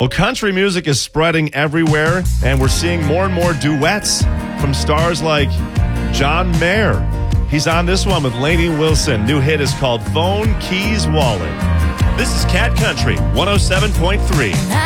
Well, country music is spreading everywhere, and we're seeing more and more duets from stars like John Mayer. He's on this one with Lainey Wilson. New hit is called Phone, Keys, Wallet. This is Cat Country 107.3.